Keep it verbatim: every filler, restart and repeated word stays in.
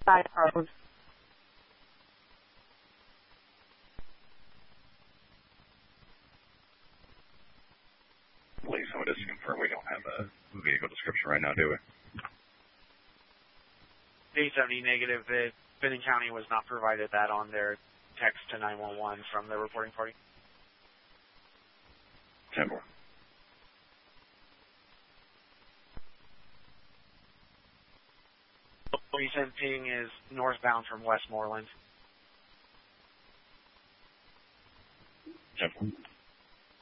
side road. Please, I would just confirm we don't have a vehicle description right now, do we? eight seventy negative. The Benton County was not provided that on their text to nine one one from the reporting party. Temple. Recent ping is northbound from Westmoreland. Temple.